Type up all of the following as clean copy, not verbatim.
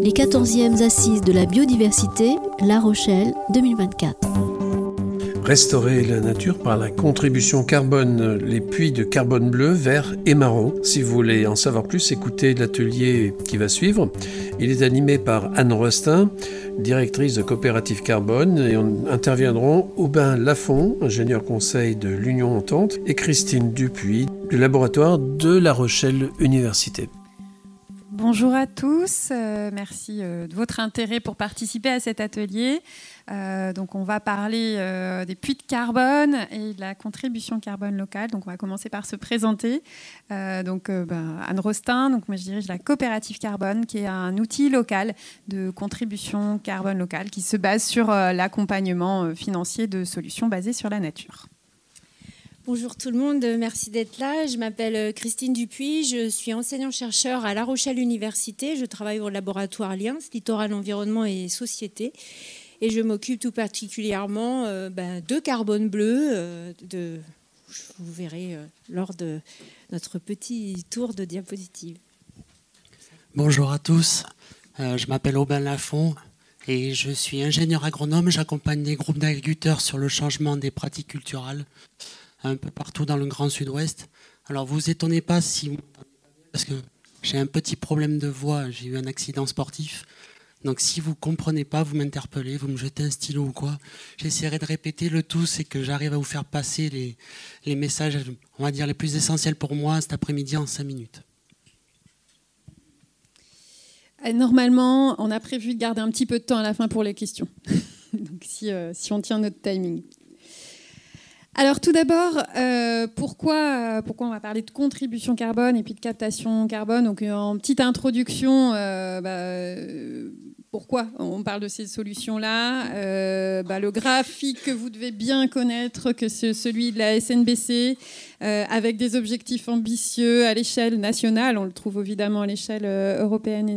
les 14e Assises de la biodiversité, La Rochelle 2024. Restaurer la nature par la contribution carbone, les puits de carbone bleu, vert et marron. Si vous voulez en savoir plus, écoutez l'atelier qui va suivre. Il est animé par Anne Rostin, directrice de Coopérative Carbone, et interviendront Aubin Lafont, ingénieur conseil de l'Union Entente, et Christine Dupuis, du laboratoire de La Rochelle Université. Bonjour à tous, merci de votre intérêt pour participer à cet atelier. Donc on va parler des puits de carbone et de la contribution carbone locale. Donc on va commencer par se présenter. Anne Rostin, donc moi je dirige la Coopérative Carbone, qui est un outil local de contribution carbone locale qui se base sur l'accompagnement financier de solutions basées sur la nature. Bonjour tout le monde, merci d'être là. Je m'appelle Christine Dupuis, je suis enseignant-chercheur à La Rochelle Université. Je travaille au laboratoire Liens, Littoral, Environnement et Société. Et je m'occupe tout particulièrement de carbone bleu. Vous verrez lors de notre petit tour de diapositive. Bonjour à tous, je m'appelle Aubin Lafont et je suis ingénieur agronome. J'accompagne des groupes d'agriculteurs sur le changement des pratiques culturales un peu partout dans le Grand Sud-Ouest. Alors vous étonnez pas si parce que j'ai un petit problème de voix, j'ai eu un accident sportif. Donc si vous ne comprenez pas, vous m'interpellez, vous me jetez un stylo ou quoi. J'essaierai de répéter. Le tout, c'est que j'arrive à vous faire passer les messages, on va dire, les plus essentiels pour moi cet après-midi en 5 minutes. Normalement, on a prévu de garder un petit peu de temps à la fin pour les questions. Donc si on tient notre timing. Alors tout d'abord, pourquoi on va parler de contribution carbone et puis de captation carbone. Donc en petite introduction, pourquoi on parle de ces solutions-là. Le graphique que vous devez bien connaître, que c'est celui de la SNBC, avec des objectifs ambitieux à l'échelle nationale, on le trouve évidemment à l'échelle européenne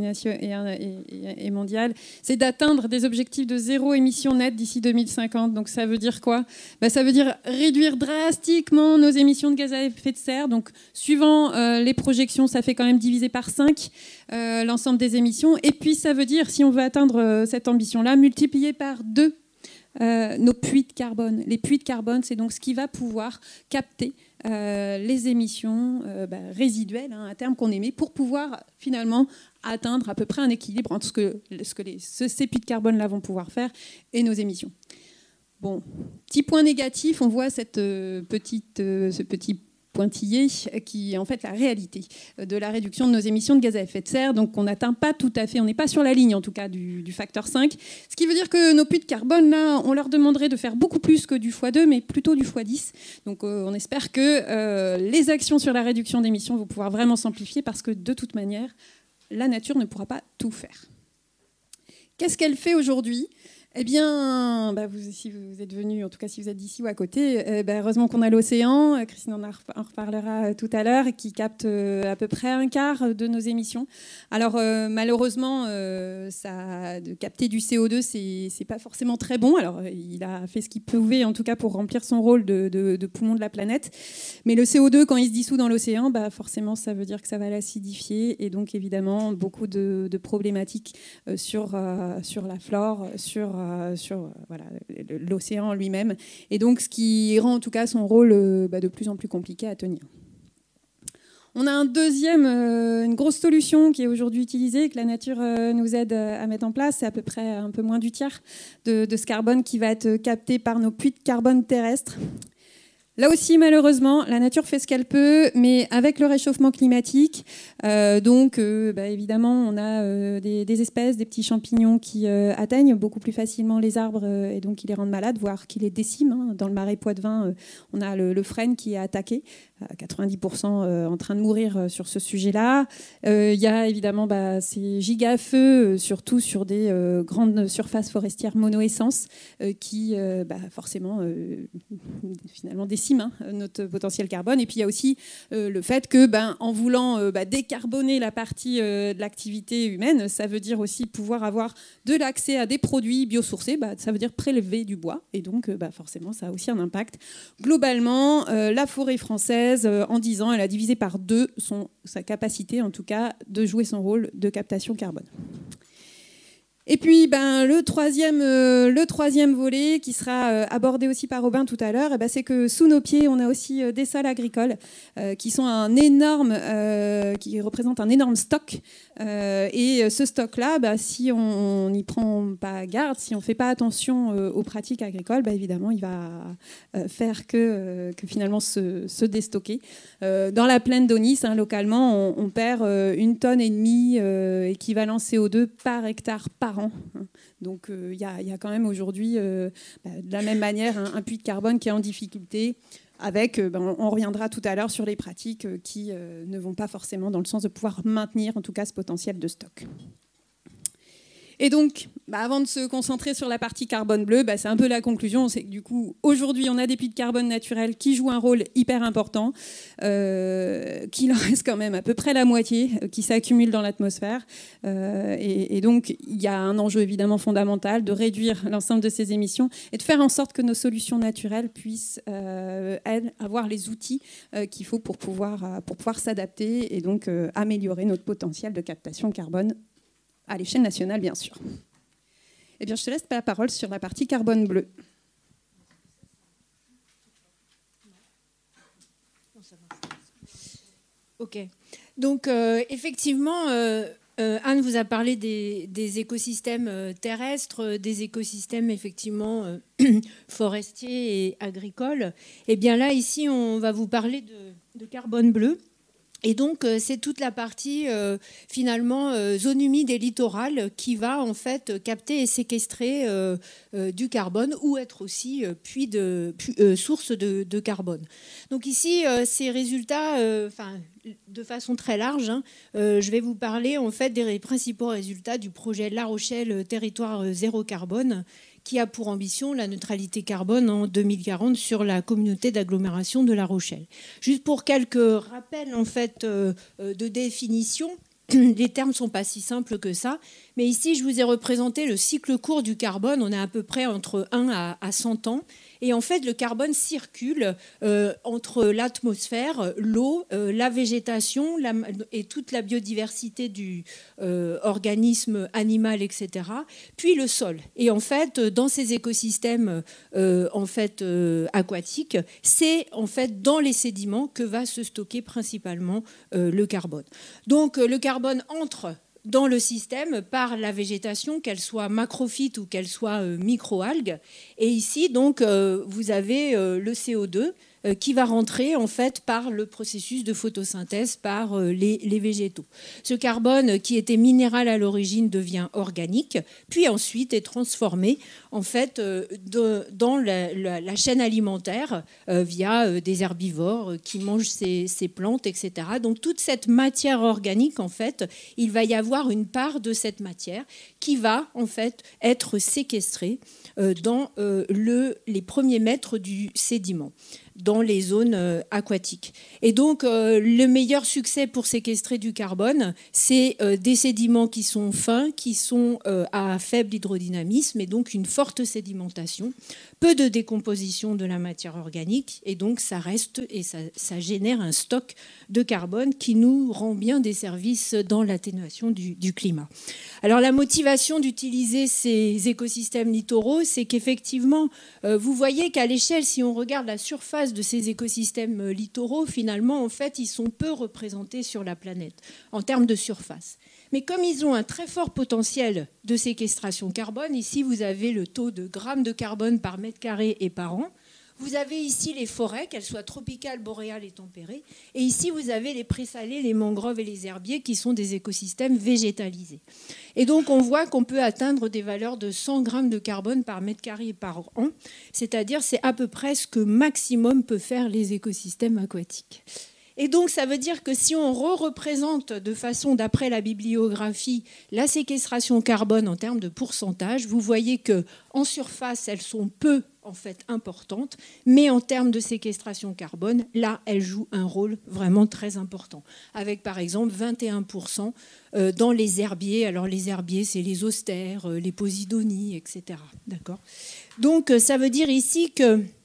et mondiale, c'est d'atteindre des objectifs de zéro émission nette d'ici 2050. Donc ça veut dire quoi ? Ça veut dire réduire drastiquement nos émissions de gaz à effet de serre. Donc suivant les projections, ça fait quand même diviser par 5 l'ensemble des émissions. Et puis ça veut dire, si on veut atteindre cette ambition-là, multiplier par 2 nos puits de carbone. Les puits de carbone, c'est donc ce qui va pouvoir capter les émissions résiduelles à terme qu'on émet pour pouvoir finalement atteindre à peu près un équilibre entre ce que ces puits de carbone-là vont pouvoir faire et nos émissions. Bon, petit point négatif, on voit ce petit pointillé qui est en fait la réalité de la réduction de nos émissions de gaz à effet de serre. Donc on n'atteint pas tout à fait, on n'est pas sur la ligne en tout cas du facteur 5. Ce qui veut dire que nos puits de carbone, là, on leur demanderait de faire beaucoup plus que du x2, mais plutôt du x10. Donc on espère que les actions sur la réduction d'émissions vont pouvoir vraiment s'amplifier parce que de toute manière, la nature ne pourra pas tout faire. Qu'est-ce qu'elle fait aujourd'hui ? Eh bien, si vous êtes venus, en tout cas si vous êtes d'ici ou à côté, heureusement qu'on a l'océan, Christine en reparlera tout à l'heure, qui capte à peu près un quart de nos émissions. Alors malheureusement, de capter du CO2, c'est pas forcément très bon. Alors il a fait ce qu'il pouvait, en tout cas pour remplir son rôle de poumon de la planète. Mais le CO2, quand il se dissout dans l'océan, forcément ça veut dire que ça va l'acidifier et donc évidemment beaucoup de problématiques sur la flore, sur l'océan lui-même, et donc ce qui rend en tout cas son rôle de plus en plus compliqué à tenir. On a une grosse solution qui est aujourd'hui utilisée, que la nature nous aide à mettre en place. C'est à peu près un peu moins du tiers de ce carbone qui va être capté par nos puits de carbone terrestres. Là aussi, malheureusement, la nature fait ce qu'elle peut, mais avec le réchauffement climatique, évidemment, on a des espèces, des petits champignons qui atteignent beaucoup plus facilement les arbres et donc qui les rendent malades, voire qui les déciment. Dans le marais Poitevin, on a le frêne qui est attaqué, 90% en train de mourir sur ce sujet-là. Il y a évidemment ces giga-feux, surtout sur des grandes surfaces forestières monoessences, qui forcément, finalement, déciment notre potentiel carbone. Et puis il y a aussi le fait que en voulant décarboner la partie de l'activité humaine, ça veut dire aussi pouvoir avoir de l'accès à des produits biosourcés, ça veut dire prélever du bois, et donc forcément ça a aussi un impact. Globalement, la forêt française en 10 ans, elle a divisé par 2 sa capacité en tout cas de jouer son rôle de captation carbone. Et puis, le troisième volet qui sera abordé aussi par Robin tout à l'heure, c'est que sous nos pieds, on a aussi des sols agricoles qui sont qui représentent un énorme stock. Et ce stock-là, si on n'y prend pas garde, si on ne fait pas attention aux pratiques agricoles, évidemment, il va faire que finalement se déstocker. Dans la plaine d'Aunis, localement, on perd 1,5 tonne équivalent CO2 par hectare par an. Donc il y a quand même aujourd'hui, de la même manière, un puits de carbone qui est en difficulté. Avec, on reviendra tout à l'heure sur les pratiques qui ne vont pas forcément dans le sens de pouvoir maintenir en tout cas ce potentiel de stock. Et donc, avant de se concentrer sur la partie carbone bleu, c'est un peu la conclusion. C'est que du coup, aujourd'hui, on a des puits de carbone naturels qui jouent un rôle hyper important, qu'il en reste quand même à peu près la moitié qui s'accumule dans l'atmosphère. Et donc, il y a un enjeu évidemment fondamental de réduire l'ensemble de ces émissions et de faire en sorte que nos solutions naturelles puissent, elles, avoir les outils qu'il faut pour pouvoir s'adapter et donc améliorer notre potentiel de captation de carbone à l'échelle nationale, bien sûr. Eh bien, je te laisse la parole sur la partie carbone bleu. Ok. Donc, effectivement, Anne vous a parlé des écosystèmes terrestres, des écosystèmes, effectivement, forestiers et agricoles. Eh bien, là, ici, on va vous parler de carbone bleu. Et donc, c'est toute la partie, finalement, zone humide et littorale qui va, en fait, capter et séquestrer du carbone ou être aussi source de carbone. Donc ici, ces résultats, de façon très large, je vais vous parler, en fait, des principaux résultats du projet La Rochelle Territoire Zéro Carbone, qui a pour ambition la neutralité carbone en 2040 sur la communauté d'agglomération de La Rochelle. Juste pour quelques rappels en fait, de définition, les termes ne sont pas si simples que ça, mais ici je vous ai représenté le cycle court du carbone, on est à peu près entre 1 à 100 ans, et en fait le carbone circule entre l'atmosphère, l'eau, la végétation et toute la biodiversité du organisme animal, etc., puis le sol. Et en fait, dans ces écosystèmes aquatiques, c'est en fait dans les sédiments que va se stocker principalement le carbone. Donc le carbone entre dans le système par la végétation, qu'elle soit macrophyte ou qu'elle soit microalgue. Et ici, donc, vous avez le CO2 qui va rentrer en fait par le processus de photosynthèse par les végétaux. Ce carbone qui était minéral à l'origine devient organique, puis ensuite est transformé en fait dans la chaîne alimentaire via des herbivores qui mangent ces plantes, etc. Donc toute cette matière organique, en fait, il va y avoir une part de cette matière qui va en fait être séquestrée dans les premiers mètres du sédiment, dans les zones aquatiques. Et donc, le meilleur succès pour séquestrer du carbone, c'est des sédiments qui sont fins, qui sont à faible hydrodynamisme, et donc une forte sédimentation, peu de décomposition de la matière organique, et donc ça reste et ça génère un stock de carbone qui nous rend bien des services dans l'atténuation du climat. Alors, la motivation d'utiliser ces écosystèmes littoraux, c'est qu'effectivement, vous voyez qu'à l'échelle, si on regarde la surface de ces écosystèmes littoraux, finalement, en fait, ils sont peu représentés sur la planète en termes de surface. Mais comme ils ont un très fort potentiel de séquestration carbone, ici, vous avez le taux de grammes de carbone par mètre carré et par an. Vous avez ici les forêts, qu'elles soient tropicales, boréales et tempérées. Et ici, vous avez les présalés, les mangroves et les herbiers qui sont des écosystèmes végétalisés. Et donc, on voit qu'on peut atteindre des valeurs de 100 grammes de carbone par mètre carré et par an. C'est-à-dire, c'est à peu près ce que maximum peut faire les écosystèmes aquatiques. Et donc, ça veut dire que si on représente de façon, d'après la bibliographie, la séquestration carbone en termes de pourcentage, vous voyez qu'en surface, elles sont peu en fait importantes, mais en termes de séquestration carbone, là, elles jouent un rôle vraiment très important, avec par exemple 21% dans les herbiers. Alors les herbiers, c'est les austères, les posidonies, etc. D'accord ? Donc, ça veut dire ici que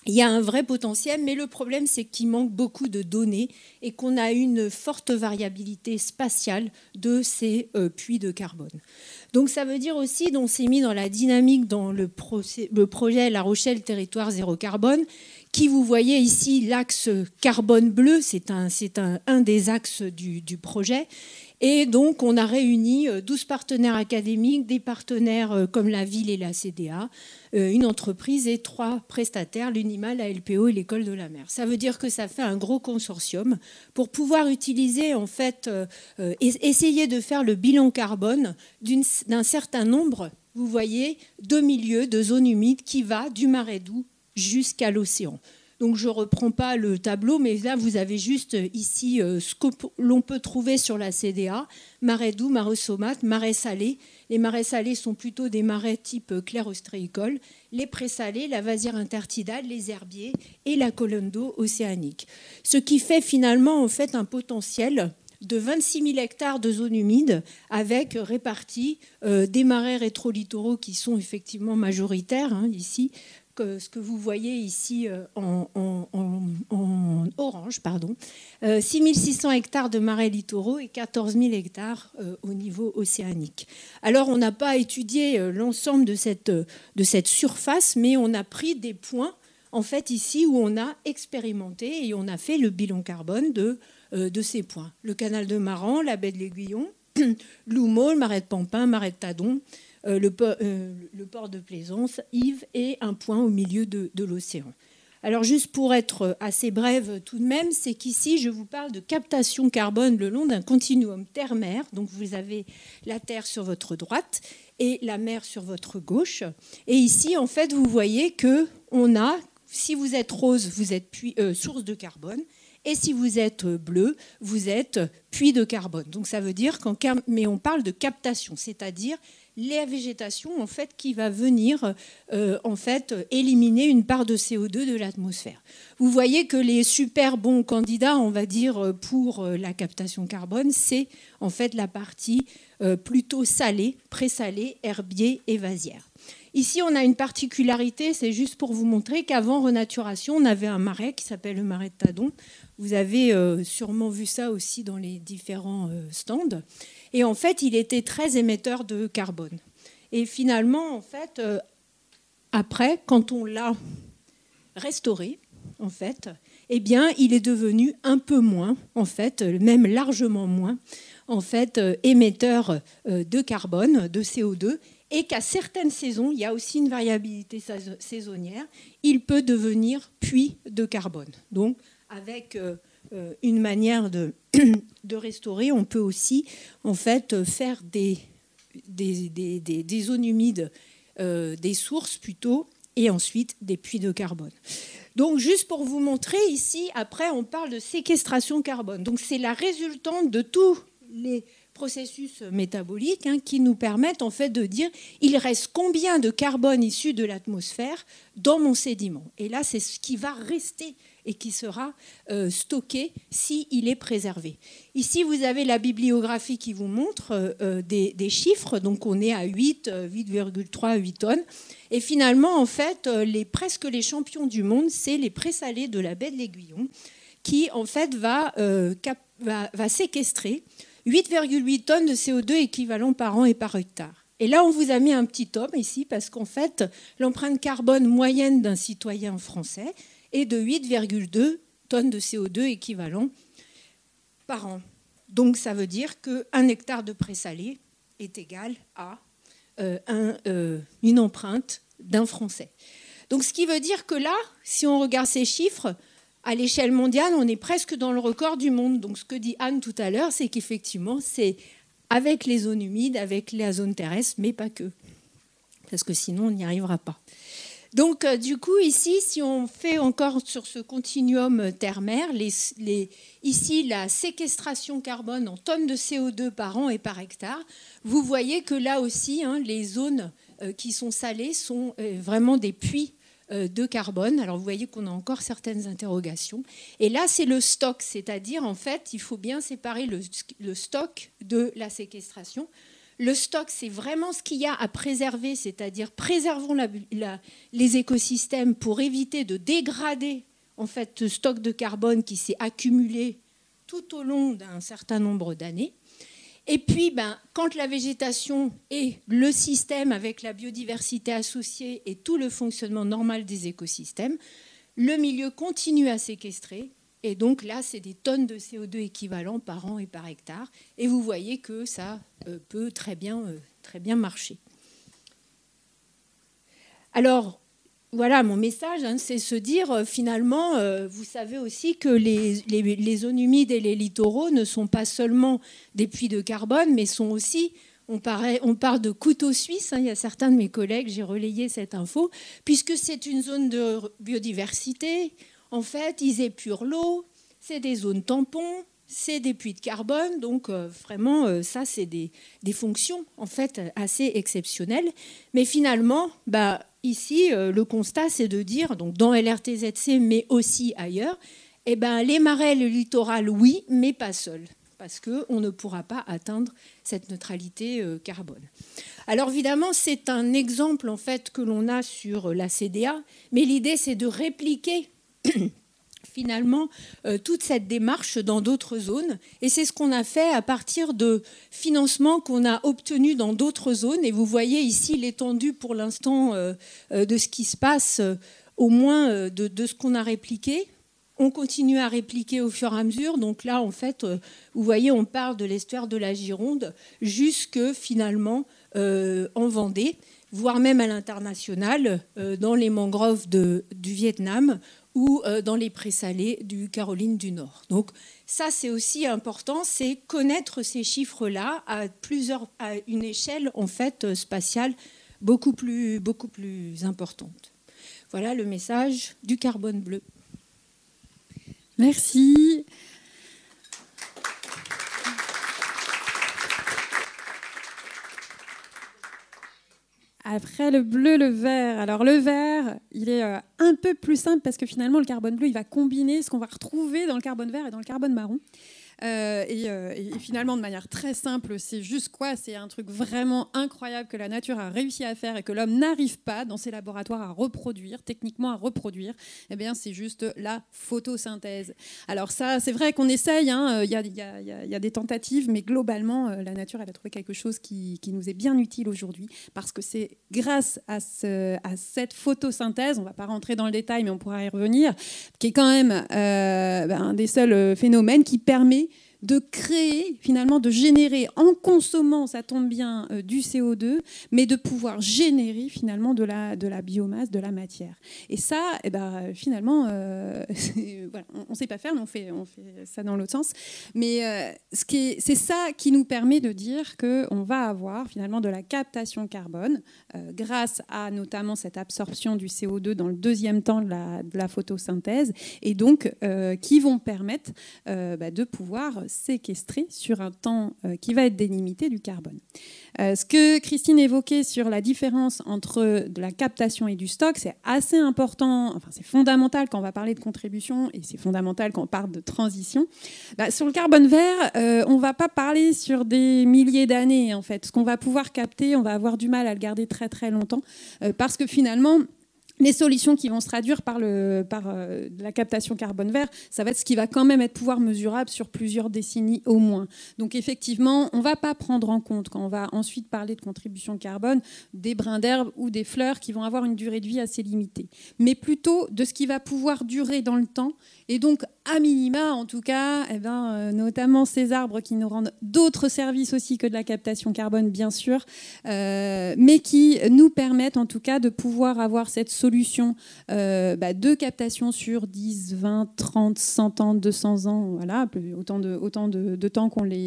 il y a un vrai potentiel, mais le problème, c'est qu'il manque beaucoup de données et qu'on a une forte variabilité spatiale de ces puits de carbone. Donc ça veut dire aussi qu'on s'est mis dans la dynamique dans le projet La Rochelle Territoire Zéro Carbone, qui, vous voyez ici, l'axe carbone bleu, c'est un des axes du projet. Et donc, on a réuni 12 partenaires académiques, des partenaires comme la ville et la CDA, une entreprise et 3 prestataires, l'UNIMA, la LPO et l'École de la mer. Ça veut dire que ça fait un gros consortium pour pouvoir utiliser, en fait, essayer de faire le bilan carbone d'un certain nombre, vous voyez, de milieux, de zones humides qui va du marais doux jusqu'à l'océan. Donc je ne reprends pas le tableau, mais là, vous avez juste ici ce que l'on peut trouver sur la CDA, marais doux, marais saumâtre, marais salés. Les marais salés sont plutôt des marais type clair-ostréicole. Les présalés, la vasière intertidale, les herbiers et la colonne d'eau océanique. Ce qui fait finalement en fait, un potentiel de 26 000 hectares de zones humides avec répartis des marais rétrolittoraux qui sont effectivement majoritaires ici, ce que vous voyez ici en orange, 6 600 hectares de marais littoraux et 14 000 hectares au niveau océanique. Alors, on n'a pas étudié l'ensemble de cette surface, mais on a pris des points, en fait, ici, où on a expérimenté et on a fait le bilan carbone de ces points. Le canal de Maran, la baie de l'Aiguillon, L'Houmeau, le marais de Pampin, marais de Tadon, le port de Plaisance, Yves et un point au milieu de l'océan. Alors juste pour être assez brève tout de même, c'est qu'ici je vous parle de captation carbone le long d'un continuum terre-mer. Donc vous avez la terre sur votre droite et la mer sur votre gauche. Et ici en fait vous voyez que on a, si vous êtes rose, vous êtes source de carbone. Et si vous êtes bleu, vous êtes puits de carbone. Donc ça veut dire mais on parle de captation, c'est-à-dire la végétation en fait qui va venir en fait éliminer une part de CO2 de l'atmosphère. Vous voyez que les super bons candidats, on va dire pour la captation carbone, c'est en fait la partie plutôt salée, présalée, herbier et vasière. Ici, on a une particularité, c'est juste pour vous montrer qu'avant renaturation, on avait un marais qui s'appelle le marais de Tadon. Vous avez sûrement vu ça aussi dans les différents stands. Et en fait, il était très émetteur de carbone. Et finalement, en fait, après, quand on l'a restauré, en fait, eh bien, il est devenu un peu moins, en fait, même largement moins, en fait, émetteur de carbone, de CO2. Et qu'à certaines saisons, il y a aussi une variabilité saisonnière, il peut devenir puits de carbone. Donc, avec une manière de restaurer, on peut aussi en fait, faire des zones humides, des sources plutôt, et ensuite des puits de carbone. Donc, juste pour vous montrer, ici, après, on parle de séquestration carbone. Donc, c'est la résultante de tous les processus métaboliques qui nous permettent en fait de dire il reste combien de carbone issu de l'atmosphère dans mon sédiment. Et là, c'est ce qui va rester et qui sera stocké s'il est préservé. Ici, vous avez la bibliographie qui vous montre des chiffres. Donc, on est à 8,3 8 tonnes. Et finalement, en fait, presque les champions du monde, c'est les présalés de la baie de l'Aiguillon qui, en fait, va séquestrer 8,8 tonnes de CO2 équivalent par an et par hectare. Et là, on vous a mis un petit homme ici parce qu'en fait, l'empreinte carbone moyenne d'un citoyen français est de 8,2 tonnes de CO2 équivalent par an. Donc, ça veut dire qu'un hectare de présalé est égal à une empreinte d'un Français. Donc, ce qui veut dire que là, si on regarde ces chiffres, à l'échelle mondiale, on est presque dans le record du monde. Donc, ce que dit Anne tout à l'heure, c'est qu'effectivement, c'est avec les zones humides, avec la zone terrestre, mais pas que. Parce que sinon, on n'y arrivera pas. Donc, du coup, ici, si on fait encore sur ce continuum terre-mer, ici, la séquestration carbone en tonnes de CO2 par an et par hectare, vous voyez que là aussi, les zones qui sont salées sont vraiment des puits de carbone. Alors, vous voyez qu'on a encore certaines interrogations. Et là, c'est le stock, c'est-à-dire, en fait, il faut bien séparer le stock de la séquestration. Le stock, c'est vraiment ce qu'il y a à préserver, c'est-à-dire préservons les écosystèmes pour éviter de dégrader en fait, ce stock de carbone qui s'est accumulé tout au long d'un certain nombre d'années. Et puis, quand la végétation et le système avec la biodiversité associée et tout le fonctionnement normal des écosystèmes, le milieu continue à séquestrer. Et donc là, c'est des tonnes de CO2 équivalents par an et par hectare. Et vous voyez que ça peut très bien marcher. Alors, voilà, mon message, c'est se dire, finalement, vous savez aussi que les zones humides et les littoraux ne sont pas seulement des puits de carbone, mais sont aussi, on parle de couteau suisse, il y a certains de mes collègues, j'ai relayé cette info, puisque c'est une zone de biodiversité. En fait, ils épurent l'eau, c'est des zones tampons, c'est des puits de carbone, donc vraiment, ça, c'est des fonctions en fait assez exceptionnelles. Mais finalement, ici, le constat, c'est de dire, donc dans LRTZC, mais aussi ailleurs, les marais, le littoral, oui, mais pas seuls, parce qu'on ne pourra pas atteindre cette neutralité carbone. Alors évidemment, c'est un exemple en fait que l'on a sur la CDA, mais l'idée, c'est de répliquer finalement toute cette démarche dans d'autres zones. Et c'est ce qu'on a fait à partir de financements qu'on a obtenus dans d'autres zones. Et vous voyez ici l'étendue pour l'instant de ce qui se passe, au moins de ce qu'on a répliqué. On continue à répliquer au fur et à mesure. Donc là, en fait, vous voyez, on parle de l'estuaire de la Gironde jusque finalement en Vendée, voire même à l'international, dans les mangroves du Vietnam, ou dans les présalés du Caroline du Nord. Donc ça, c'est aussi important, c'est connaître ces chiffres-là à une échelle en fait spatiale beaucoup plus importante. Voilà le message du carbone bleu. Merci. Après le bleu, le vert. Alors le vert, il est un peu plus simple parce que finalement le carbone bleu, il va combiner ce qu'on va retrouver dans le carbone vert et dans le carbone marron. Et finalement, de manière très simple, c'est juste quoi ? C'est un truc vraiment incroyable que la nature a réussi à faire et que l'homme n'arrive pas dans ses laboratoires à reproduire, techniquement à reproduire. Eh bien, c'est juste la photosynthèse. Alors ça, c'est vrai qu'on essaye, il y a des tentatives, mais globalement, la nature, elle a trouvé quelque chose qui nous est bien utile aujourd'hui parce que c'est grâce à cette photosynthèse, on ne va pas rentrer dans le détail, mais on pourra y revenir, qui est quand même un des seuls phénomènes qui permet de créer, finalement, de générer, en consommant, ça tombe bien, du CO2, mais de pouvoir générer, finalement, de la biomasse, de la matière. Et ça, finalement, voilà, on ne sait pas faire, mais on fait ça dans l'autre sens. Mais c'est ça qui nous permet de dire qu'on va avoir, finalement, de la captation carbone, grâce à, notamment, cette absorption du CO2 dans le deuxième temps de la photosynthèse, et donc, qui vont permettre de pouvoir séquestrer sur un temps qui va être délimité du carbone. Ce que Christine évoquait sur la différence entre de la captation et du stock, c'est assez important, enfin c'est fondamental quand on va parler de contribution et c'est fondamental quand on parle de transition. Sur le carbone vert, on ne va pas parler sur des milliers d'années en fait. Ce qu'on va pouvoir capter, on va avoir du mal à le garder très très longtemps parce que finalement, les solutions qui vont se traduire par la captation carbone vert, ça va être ce qui va quand même être pouvoir mesurable sur plusieurs décennies au moins. Donc effectivement, on ne va pas prendre en compte, quand on va ensuite parler de contribution carbone, des brins d'herbe ou des fleurs qui vont avoir une durée de vie assez limitée, mais plutôt de ce qui va pouvoir durer dans le temps. Et donc, à minima, en tout cas, notamment ces arbres qui nous rendent d'autres services aussi que de la captation carbone, bien sûr, mais qui nous permettent en tout cas de pouvoir avoir cette solution de captation sur 10, 20, 30, 100 ans, 200 ans, voilà, autant de temps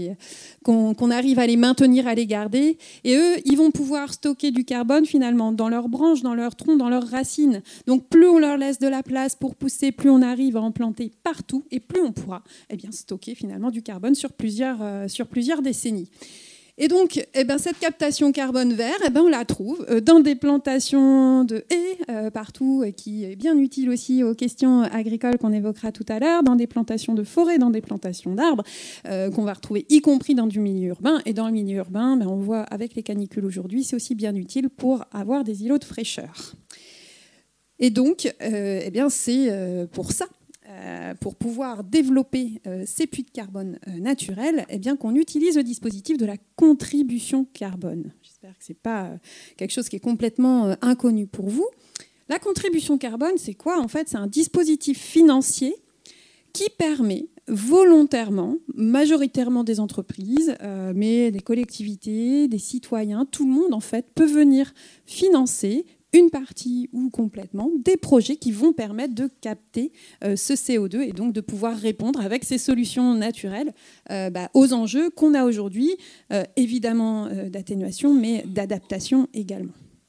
qu'on arrive à les maintenir, à les garder. Et eux, ils vont pouvoir stocker du carbone finalement dans leurs branches, dans leurs troncs, dans leurs racines. Donc plus on leur laisse de la place pour pousser, plus on arrive à en planter partout et plus on pourra stocker finalement du carbone sur plusieurs décennies. Et donc, cette captation carbone vert, on la trouve dans des plantations de haies partout, et qui est bien utile aussi aux questions agricoles qu'on évoquera tout à l'heure, dans des plantations de forêts, dans des plantations d'arbres, qu'on va retrouver y compris dans du milieu urbain. Et dans le milieu urbain, on voit avec les canicules aujourd'hui, c'est aussi bien utile pour avoir des îlots de fraîcheur. Et donc, c'est pour ça, pour pouvoir développer ces puits de carbone naturels, qu'on utilise le dispositif de la contribution carbone. J'espère que ce n'est pas quelque chose qui est complètement inconnu pour vous. La contribution carbone, c'est quoi? En fait, c'est un dispositif financier qui permet volontairement, majoritairement des entreprises, mais des collectivités, des citoyens, tout le monde en fait peut venir financer une partie ou complètement des projets qui vont permettre de capter ce CO2 et donc de pouvoir répondre avec ces solutions naturelles aux enjeux qu'on a aujourd'hui, évidemment d'atténuation, mais d'adaptation également.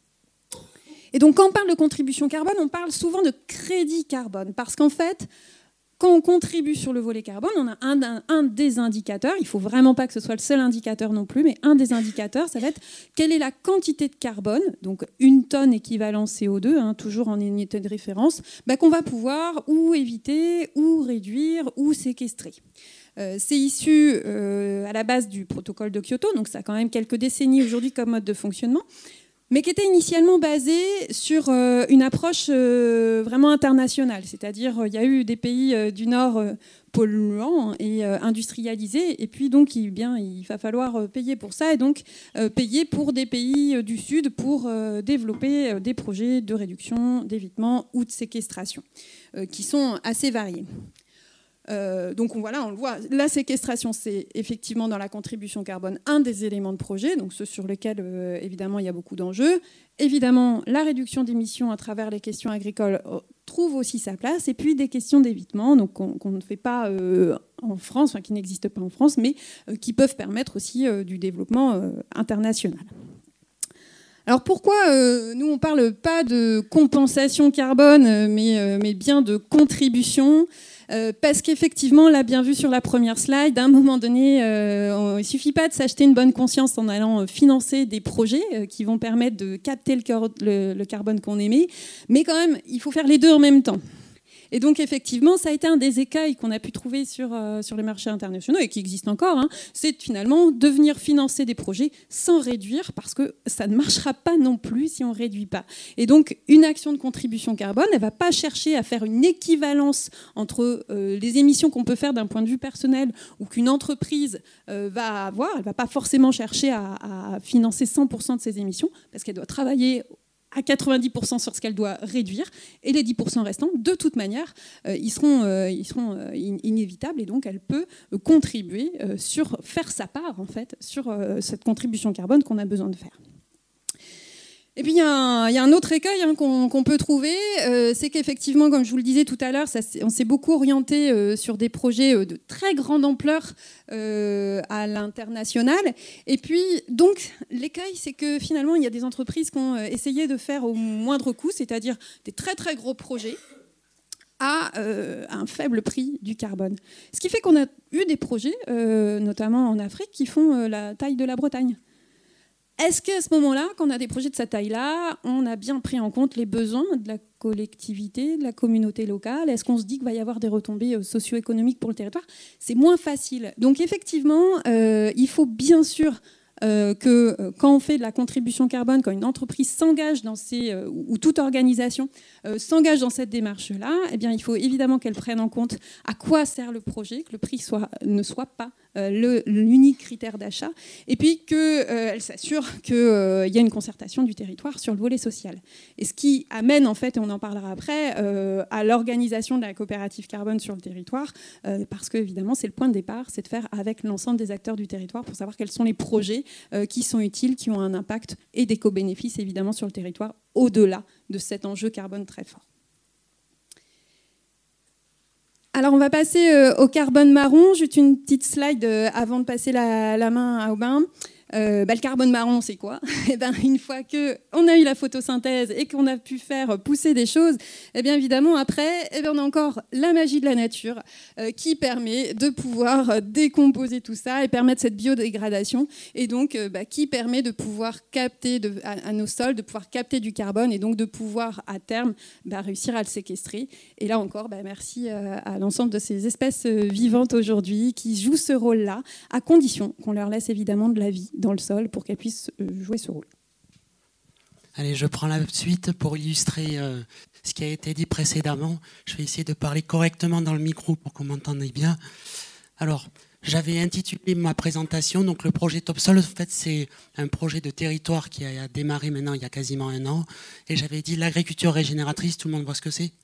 Et donc quand on parle de contribution carbone, on parle souvent de crédit carbone, parce qu'en fait, quand on contribue sur le volet carbone, on a un des indicateurs, il ne faut vraiment pas que ce soit le seul indicateur non plus, mais un des indicateurs, ça va être quelle est la quantité de carbone, donc 1 tonne équivalent CO2, toujours en unité de référence, qu'on va pouvoir ou éviter, ou réduire, ou séquestrer. C'est issu à la base du protocole de Kyoto, donc ça a quand même quelques décennies aujourd'hui comme mode de fonctionnement, mais qui était initialement basé sur une approche vraiment internationale. C'est-à-dire il y a eu des pays du Nord polluants et industrialisés, et puis donc il va falloir payer pour ça, et donc payer pour des pays du Sud pour développer des projets de réduction, d'évitement ou de séquestration, qui sont assez variés. Donc voilà, on le voit, la séquestration, c'est effectivement dans la contribution carbone un des éléments de projet, donc ceux sur lesquels évidemment il y a beaucoup d'enjeux. Évidemment, la réduction d'émissions à travers les questions agricoles trouve aussi sa place, et puis des questions d'évitement, donc qu'on ne fait pas en France, enfin qui n'existent pas en France, mais qui peuvent permettre aussi du développement international. Alors pourquoi nous on ne parle pas de compensation carbone, mais bien de contribution? Parce qu'effectivement, l'a bien vu sur la première slide, à un moment donné, il ne suffit pas de s'acheter une bonne conscience en allant financer des projets qui vont permettre de capter le carbone qu'on émet, mais quand même, il faut faire les deux en même temps. Et donc, effectivement, ça a été un des écueils qu'on a pu trouver sur les marchés internationaux et qui existe encore, c'est finalement de venir financer des projets sans réduire, parce que ça ne marchera pas non plus si on ne réduit pas. Et donc, une action de contribution carbone, elle ne va pas chercher à faire une équivalence entre les émissions qu'on peut faire d'un point de vue personnel ou qu'une entreprise va avoir. Elle ne va pas forcément chercher à financer 100% de ses émissions, parce qu'elle doit travailler à 90% sur ce qu'elle doit réduire, et les 10% restants, de toute manière, ils seront inévitables, et donc elle peut contribuer faire sa part en fait, sur cette contribution carbone qu'on a besoin de faire. Et puis il y a un autre écueil qu'on peut trouver, c'est qu'effectivement, comme je vous le disais tout à l'heure, on s'est beaucoup orienté sur des projets de très grande ampleur à l'international. Et puis donc l'écueil, c'est que finalement il y a des entreprises qui ont essayé de faire au moindre coût, c'est-à-dire des très très gros projets à un faible prix du carbone. Ce qui fait qu'on a eu des projets, notamment en Afrique, qui font la taille de la Bretagne. Est-ce qu'à ce moment-là, quand on a des projets de cette taille-là, on a bien pris en compte les besoins de la collectivité, de la communauté locale? Est-ce qu'on se dit qu'il va y avoir des retombées socio-économiques pour le territoire? C'est moins facile. Donc effectivement, il faut bien sûr que quand on fait de la contribution carbone, quand une entreprise s'engage dans ou toute organisation s'engage dans cette démarche-là, eh bien, il faut évidemment qu'elle prenne en compte à quoi sert le projet, que le prix ne soit pas l'unique critère d'achat, et puis qu'elle s'assure qu'il y a une concertation du territoire sur le volet social. Et ce qui amène, en fait, et on en parlera après, à l'organisation de la coopérative carbone sur le territoire, parce que, évidemment, c'est le point de départ, c'est de faire avec l'ensemble des acteurs du territoire pour savoir quels sont les projets qui sont utiles, qui ont un impact et des co-bénéfices, évidemment, sur le territoire, au-delà de cet enjeu carbone très fort. Alors, on va passer au carbone marron. Juste une petite slide avant de passer la main à Aubin. Le carbone marron, c'est quoi? Une fois qu'on a eu la photosynthèse et qu'on a pu faire pousser des choses, évidemment, après, on a encore la magie de la nature qui permet de pouvoir décomposer tout ça et permettre cette biodégradation, et donc qui permet de pouvoir capter à nos sols, de pouvoir capter du carbone et donc de pouvoir, à terme, réussir à le séquestrer. Et là encore, merci à l'ensemble de ces espèces vivantes aujourd'hui qui jouent ce rôle-là, à condition qu'on leur laisse évidemment de la vie dans le sol pour qu'elles puissent jouer ce rôle. Allez, je prends la suite pour illustrer ce qui a été dit précédemment. Je vais essayer de parler correctement dans le micro pour qu'on m'entende bien. Alors, j'avais intitulé ma présentation, donc le projet Topsol, en fait, c'est un projet de territoire qui a démarré maintenant il y a quasiment 1 an. Et j'avais dit l'agriculture régénératrice, tout le monde voit ce que c'est?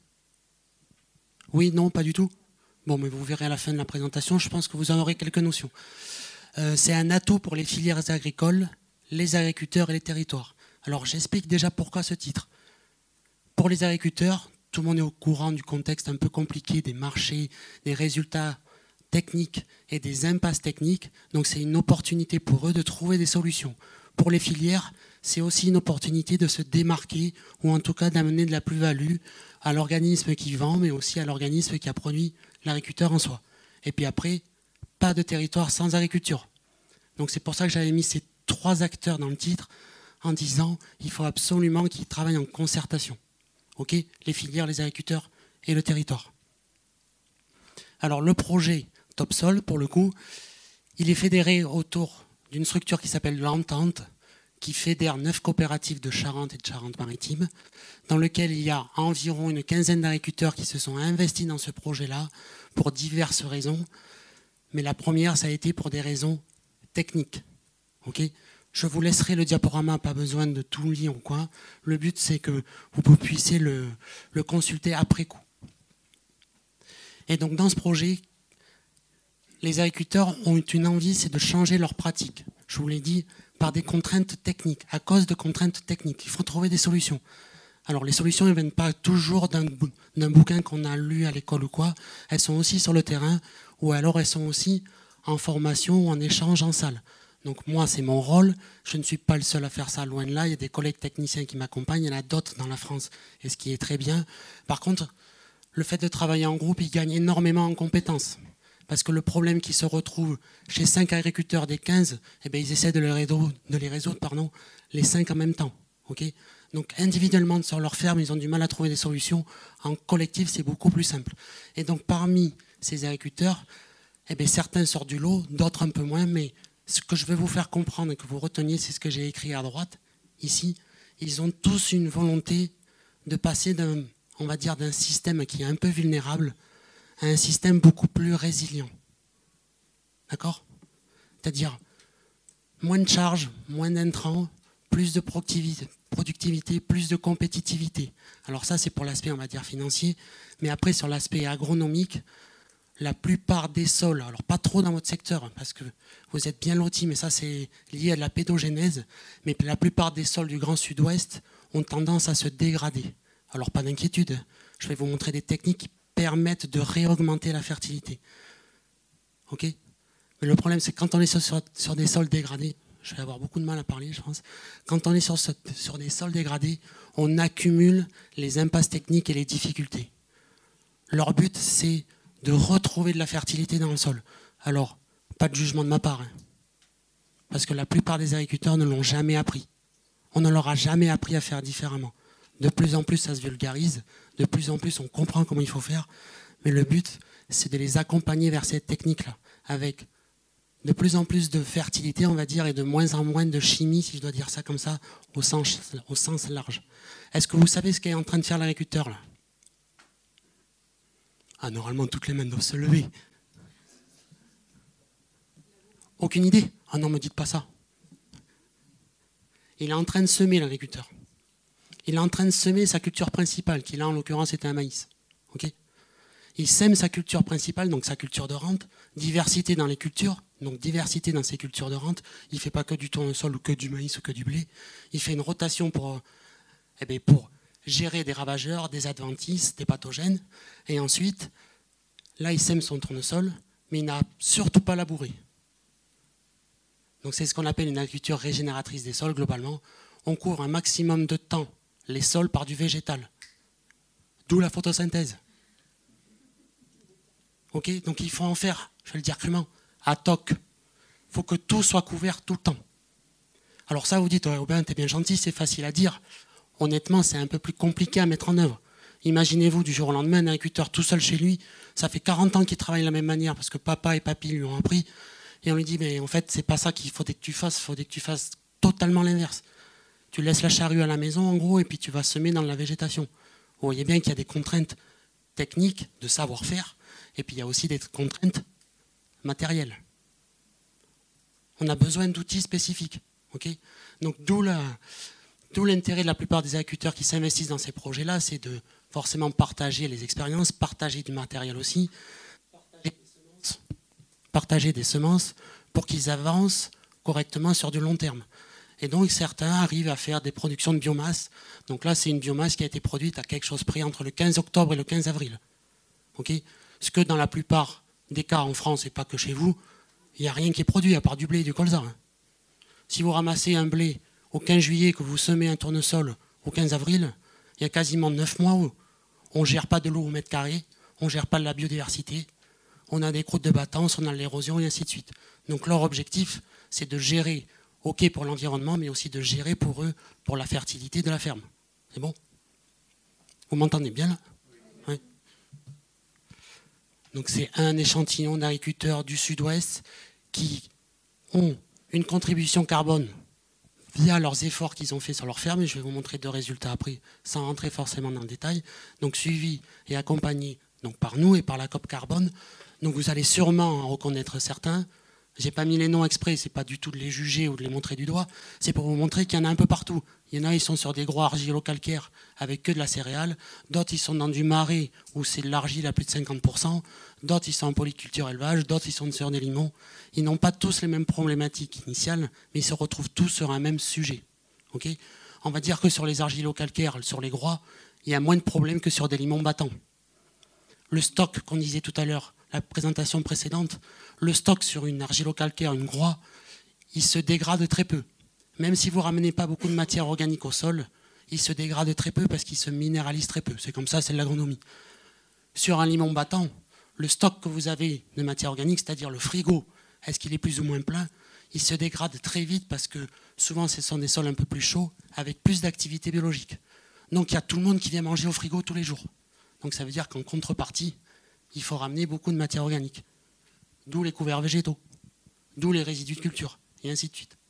Oui, non, pas du tout? Bon, mais vous verrez à la fin de la présentation, je pense que vous en aurez quelques notions. C'est un atout pour les filières agricoles, les agriculteurs et les territoires. Alors j'explique déjà pourquoi ce titre. Pour les agriculteurs, tout le monde est au courant du contexte un peu compliqué des marchés, des résultats techniques et des impasses techniques. Donc c'est une opportunité pour eux de trouver des solutions. Pour les filières, c'est aussi une opportunité de se démarquer ou en tout cas d'amener de la plus-value à l'organisme qui vend, mais aussi à l'organisme qui a produit l'agriculteur en soi. Et puis après, pas de territoire sans agriculture. Donc c'est pour ça que j'avais mis ces 3 acteurs dans le titre en disant qu'il faut absolument qu'ils travaillent en concertation. Okay, les filières, les agriculteurs et le territoire. Alors le projet Topsol, pour le coup, il est fédéré autour d'une structure qui s'appelle l'Entente, qui fédère 9 coopératives de Charente et de Charente-Maritime, dans lequel il y a environ une 15aine d'agriculteurs qui se sont investis dans ce projet-là pour diverses raisons. Mais la première, ça a été pour des raisons techniques. Okay, je vous laisserai le diaporama, pas besoin de tout lire ou quoi. Le but, c'est que vous puissiez le consulter après coup. Et donc, dans ce projet, les agriculteurs ont une envie, c'est de changer leurs pratiques. Je vous l'ai dit, par des contraintes techniques, à cause de contraintes techniques. Il faut trouver des solutions. Alors, les solutions ne viennent pas toujours d'un bouquin qu'on a lu à l'école ou quoi. Elles sont aussi sur le terrain, ou alors elles sont aussi en formation ou en échange en salle. Donc moi, c'est mon rôle. Je ne suis pas le seul à faire ça, loin de là. Il y a des collègues techniciens qui m'accompagnent. Il y en a d'autres dans la France, et ce qui est très bien. Par contre, le fait de travailler en groupe, il gagne énormément en compétences. Parce que le problème qui se retrouve chez 5 agriculteurs des 15, ils essaient de les résoudre, les 5 en même temps. Okay, donc individuellement, sur leur ferme, ils ont du mal à trouver des solutions. En collectif, c'est beaucoup plus simple. Et donc parmi ces agriculteurs, certains sortent du lot, d'autres un peu moins, mais ce que je veux vous faire comprendre et que vous reteniez, c'est ce que j'ai écrit à droite, ici. Ils ont tous une volonté de passer d'un système qui est un peu vulnérable à un système beaucoup plus résilient. D'accord? C'est-à-dire moins de charges, moins d'intrants, plus de productivité, plus de compétitivité. Alors ça, c'est pour l'aspect, financier. Mais après, sur l'aspect agronomique, la plupart des sols, alors pas trop dans votre secteur, parce que vous êtes bien lotis, mais ça c'est lié à la pédogénèse, mais la plupart des sols du Grand Sud-Ouest ont tendance à se dégrader. Alors pas d'inquiétude, je vais vous montrer des techniques qui permettent de réaugmenter la fertilité. Ok ? Mais le problème, c'est que quand on est sur des sols dégradés, je vais avoir beaucoup de mal à parler, je pense, quand on est sur des sols dégradés, on accumule les impasses techniques et les difficultés. Leur but, c'est de retrouver de la fertilité dans le sol. Alors, pas de jugement de ma part, parce que la plupart des agriculteurs ne l'ont jamais appris. On ne leur a jamais appris à faire différemment. De plus en plus, ça se vulgarise, de plus en plus, on comprend comment il faut faire, mais le but, c'est de les accompagner vers cette technique-là, avec de plus en plus de fertilité, on va dire, et de moins en moins de chimie, si je dois dire ça comme ça, au sens large. Est-ce que vous savez ce qu'est en train de faire l'agriculteur, là ? Ah, normalement, toutes les mains doivent se lever. Aucune idée? Ah non, me dites pas ça. Il est en train de semer, l'agriculteur. Il est en train de semer sa culture principale, qui là, en l'occurrence, était un maïs. Okay, il sème sa culture principale, donc sa culture de rente, diversité dans les cultures, donc diversité dans ses cultures de rente. Il ne fait pas que du tournesol ou que du maïs ou que du blé. Il fait une rotation pour gérer des ravageurs, des adventices, des pathogènes. Et ensuite, là, il sème son tournesol, mais il n'a surtout pas labouré. Donc c'est ce qu'on appelle une agriculture régénératrice des sols globalement. On couvre un maximum de temps les sols par du végétal. D'où la photosynthèse. Okay, donc il faut en faire, je vais le dire crûment, à toc. Il faut que tout soit couvert tout le temps. Alors ça, vous dites, ouais, Aubin, t'es bien gentil, c'est facile à dire. Honnêtement, c'est un peu plus compliqué à mettre en œuvre. Imaginez-vous du jour au lendemain, un agriculteur tout seul chez lui, ça fait 40 ans qu'il travaille de la même manière parce que papa et papy lui ont appris. Et on lui dit, mais en fait, c'est pas ça qu'il faudrait que tu fasses, il faudrait que tu fasses totalement l'inverse. Tu laisses la charrue à la maison, en gros, et puis tu vas semer dans la végétation. Vous voyez bien qu'il y a des contraintes techniques, de savoir-faire, et puis il y a aussi des contraintes matérielles. On a besoin d'outils spécifiques. Okay, donc d'où l'intérêt de la plupart des agriculteurs qui s'investissent dans ces projets-là, c'est de forcément partager les expériences, partager du matériel aussi, partager des semences pour qu'ils avancent correctement sur du long terme. Et donc certains arrivent à faire des productions de biomasse. Donc là, c'est une biomasse qui a été produite à quelque chose près entre le 15 octobre et le 15 avril. Okay, ce que dans la plupart des cas en France, et pas que chez vous, il n'y a rien qui est produit à part du blé et du colza. Hein. Si vous ramassez un blé au 15 juillet, que vous semez un tournesol au 15 avril, il y a quasiment 9 mois où on ne gère pas de l'eau au mètre carré, on ne gère pas de la biodiversité, on a des croûtes de battance, on a de l'érosion et ainsi de suite. Donc leur objectif, c'est de gérer, ok pour l'environnement, mais aussi de gérer pour eux, pour la fertilité de la ferme. C'est bon? Vous m'entendez bien là? Oui. Donc c'est un échantillon d'agriculteurs du sud-ouest qui ont une contribution carbone via leurs efforts qu'ils ont fait sur leur ferme. Et je vais vous montrer 2 résultats après, sans rentrer forcément dans le détail. Donc suivi et accompagné donc, par nous et par la COP Carbone. Donc vous allez sûrement en reconnaître certains. Je n'ai pas mis les noms exprès, ce n'est pas du tout de les juger ou de les montrer du doigt. C'est pour vous montrer qu'il y en a un peu partout. Il y en a, ils sont sur des gros argilo-calcaires avec que de la céréale. D'autres, ils sont dans du marais où c'est de l'argile à plus de 50%. D'autres, ils sont en polyculture élevage. D'autres, ils sont sur des limons. Ils n'ont pas tous les mêmes problématiques initiales, mais ils se retrouvent tous sur un même sujet. Okay, on va dire que sur les argilo-calcaires, sur les groix, il y a moins de problèmes que sur des limons battants. Le stock qu'on disait tout à l'heure, la présentation précédente, le stock sur une argilo-calcaire, une groix, il se dégrade très peu. Même si vous ne ramenez pas beaucoup de matière organique au sol, il se dégrade très peu parce qu'il se minéralise très peu. C'est comme ça, c'est de l'agronomie. Sur un limon battant, le stock que vous avez de matière organique, c'est-à-dire le frigo, est-ce qu'il est plus ou moins plein? Il se dégrade très vite parce que souvent ce sont des sols un peu plus chauds avec plus d'activité biologique. Donc il y a tout le monde qui vient manger au frigo tous les jours. Donc ça veut dire qu'en contrepartie, il faut ramener beaucoup de matière organique. D'où les couverts végétaux, d'où les résidus de culture, et ainsi de suite.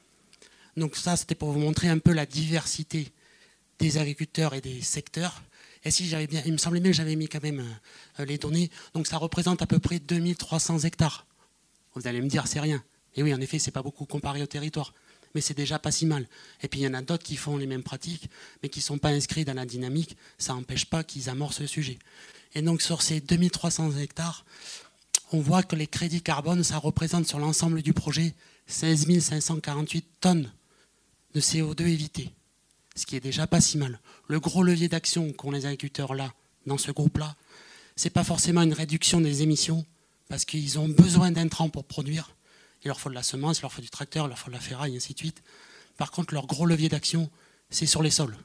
Donc ça, c'était pour vous montrer un peu la diversité des agriculteurs et des secteurs. Et si j'avais bien, il me semblait bien que j'avais mis quand même les données. Donc ça représente à peu près 2300 hectares. Vous allez me dire, c'est rien. Et oui, en effet, c'est pas beaucoup comparé au territoire. Mais c'est déjà pas si mal. Et puis il y en a d'autres qui font les mêmes pratiques, mais qui ne sont pas inscrits dans la dynamique. Ça n'empêche pas qu'ils amorcent le sujet. Et donc sur ces 2300 hectares, on voit que les crédits carbone, ça représente sur l'ensemble du projet 16 548 tonnes de CO2 évitées. Ce qui est déjà pas si mal. Le gros levier d'action qu'ont les agriculteurs là, dans ce groupe-là, c'est pas forcément une réduction des émissions, parce qu'ils ont besoin d'intrants pour produire. Il leur faut de la semence, il leur faut du tracteur, il leur faut de la ferraille, et ainsi de suite. Par contre, leur gros levier d'action, c'est sur les sols.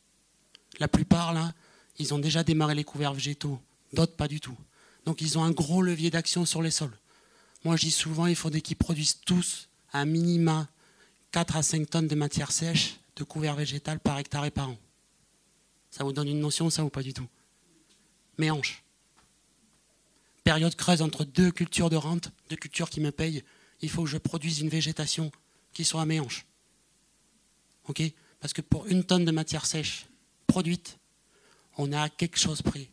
La plupart, là, ils ont déjà démarré les couverts végétaux, d'autres pas du tout. Donc ils ont un gros levier d'action sur les sols. Moi, je dis souvent, il faudrait qu'ils produisent tous un minima 4 à 5 tonnes de matière sèche de couvert végétal par hectare et par an. Ça vous donne une notion, ça, ou pas du tout? Méhanche. Période creuse entre 2 cultures de rente, 2 cultures qui me payent, il faut que je produise une végétation qui soit à méhanche. Okay, parce que pour 1 tonne de matière sèche produite, on est à quelque chose près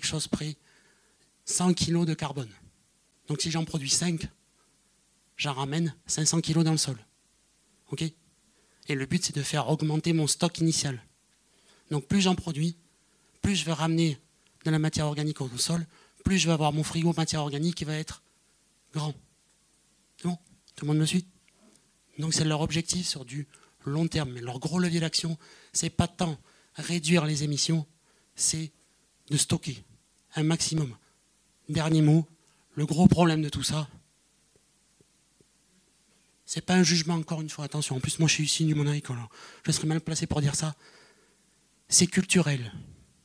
100 kg de carbone. Donc si j'en produis 5, j'en ramène 500 kg dans le sol. Okay, et le but, c'est de faire augmenter mon stock initial. Donc plus j'en produis, plus je vais ramener de la matière organique au sol, plus je vais avoir mon frigo matière organique qui va être grand. C'est bon? Tout le monde me suit? Donc c'est leur objectif sur du long terme. Mais leur gros levier d'action, c'est pas tant réduire les émissions, c'est de stocker un maximum. Dernier mot, le gros problème de tout ça, C'est pas un jugement, encore une fois, attention. En plus, moi, je suis issu du monde agricole. Je serais mal placé pour dire ça. C'est culturel.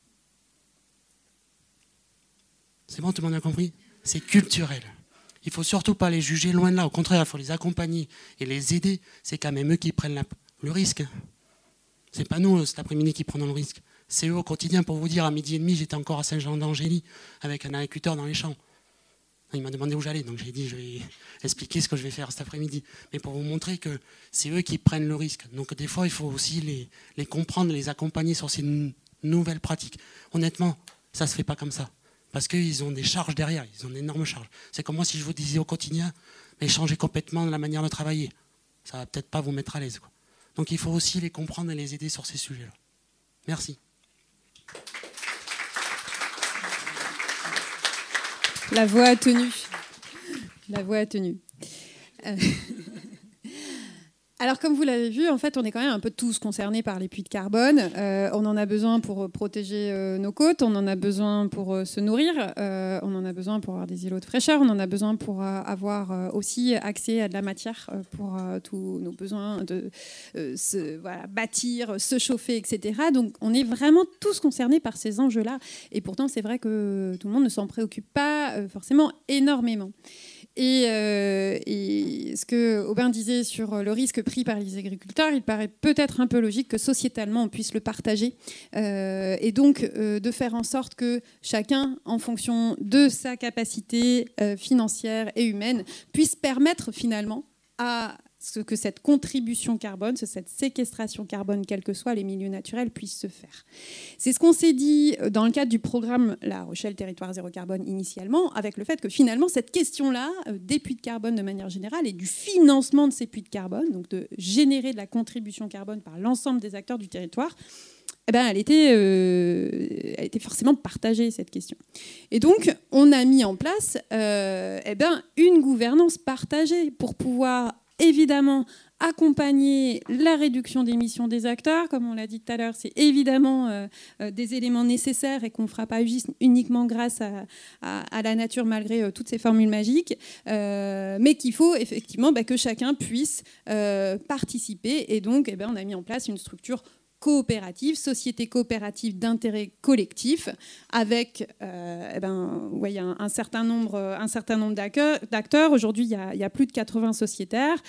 C'est bon, tout le monde a compris? C'est culturel. Il ne faut surtout pas les juger, loin de là. Au contraire, il faut les accompagner et les aider. C'est quand même eux qui prennent le risque. Ce n'est pas nous, cet après-midi, qui prenons le risque. C'est eux au quotidien. Pour vous dire, à 12h30, j'étais encore à Saint-Jean-d'Angély avec un agriculteur dans les champs. Il m'a demandé où j'allais, donc j'ai dit je vais expliquer ce que je vais faire cet après-midi. Mais pour vous montrer que c'est eux qui prennent le risque. Donc des fois, il faut aussi les comprendre, les accompagner sur ces nouvelles pratiques. Honnêtement, ça ne se fait pas comme ça. Parce qu'ils ont des charges derrière, ils ont d'énormes charges. C'est comme moi si je vous disais au quotidien, mais changez complètement la manière de travailler. Ça ne va peut-être pas vous mettre à l'aise, quoi. Donc il faut aussi les comprendre et les aider sur ces sujets-là. Merci. La voix a tenu. La voix a tenu. Alors, comme vous l'avez vu, en fait, on est quand même un peu tous concernés par les puits de carbone. On en a besoin pour protéger nos côtes, on en a besoin pour se nourrir, on en a besoin pour avoir des îlots de fraîcheur, on en a besoin pour avoir aussi accès à de la matière pour tous nos besoins de bâtir, se chauffer, etc. Donc, on est vraiment tous concernés par ces enjeux-là. Et pourtant, c'est vrai que tout le monde ne s'en préoccupe pas forcément énormément. Et ce que Aubin disait sur le risque pris par les agriculteurs, il paraît peut-être un peu logique que sociétalement on puisse le partager et donc de faire en sorte que chacun, en fonction de sa capacité financière et humaine, puisse permettre finalement à ce que cette contribution carbone, cette séquestration carbone, quels que soient les milieux naturels, puisse se faire. C'est ce qu'on s'est dit dans le cadre du programme La Rochelle Territoire Zéro Carbone initialement, avec le fait que finalement cette question-là, des puits de carbone de manière générale et du financement de ces puits de carbone, donc de générer de la contribution carbone par l'ensemble des acteurs du territoire, elle était forcément partagée, cette question. Et donc, on a mis en place une gouvernance partagée pour pouvoir évidemment accompagner la réduction d'émissions des acteurs. Comme on l'a dit tout à l'heure, c'est évidemment des éléments nécessaires et qu'on ne fera pas uniquement grâce à la nature malgré toutes ces formules magiques, mais qu'il faut effectivement que chacun puisse participer. Et donc, on a mis en place une structure coopérative, société coopérative d'intérêt collectif, avec un certain nombre d'acteurs. Aujourd'hui, il y a plus de 80 sociétaires.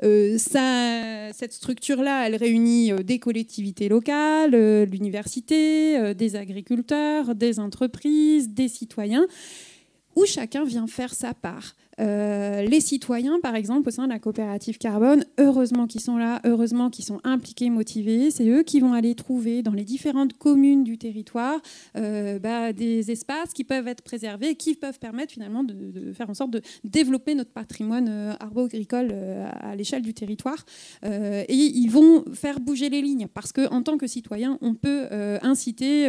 Cette structure-là, elle réunit des collectivités locales, l'université, des agriculteurs, des entreprises, des citoyens, où chacun vient faire sa part. Les citoyens, par exemple, au sein de la coopérative carbone, heureusement qu'ils sont là, heureusement qu'ils sont impliqués, motivés. C'est eux qui vont aller trouver dans les différentes communes du territoire des espaces qui peuvent être préservés, qui peuvent permettre finalement de faire en sorte de développer notre patrimoine arbro-agricole à l'échelle du territoire. Et ils vont faire bouger les lignes parce qu'en tant que citoyen, on peut inciter